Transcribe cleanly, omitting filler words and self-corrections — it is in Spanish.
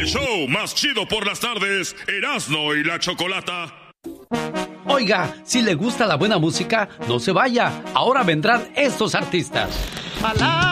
El show más chido por las tardes, Erasmo y la Chocolata. Oiga, si le gusta la buena música, no se vaya. Ahora vendrán estos artistas.